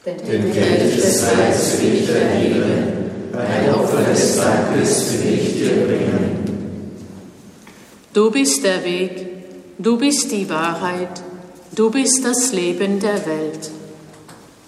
Denn Geld des Heils will ich erheben, ein Opfer des Dankes will ich dir bringen. Du bist der Weg, du bist die Wahrheit, du bist das Leben der Welt.